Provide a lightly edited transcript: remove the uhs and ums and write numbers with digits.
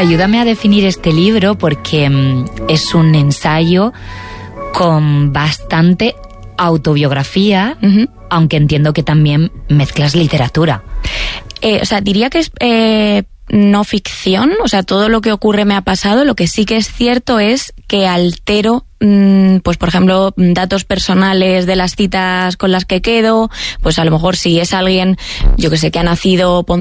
ayúdame a definir este libro porque es un ensayo con bastante autobiografía, aunque entiendo que también mezclas literatura. O sea, diría que es no ficción, o sea, todo lo que ocurre me ha pasado. Lo que sí que es cierto es que altero, pues por ejemplo, datos personales de las citas con las que quedo. Pues a lo mejor si es alguien, yo que sé, que ha nacido